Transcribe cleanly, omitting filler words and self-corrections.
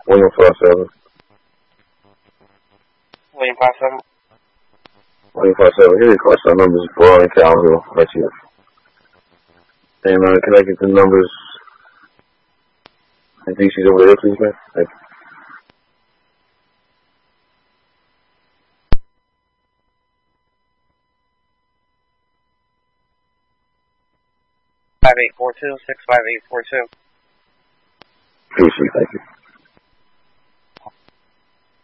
William 57. William 57. William 57. Here your question numbers for in Calville. Let you. And can I get the numbers and DC's over there, please, man? Thank you. Five 842 65842. DC, thank you.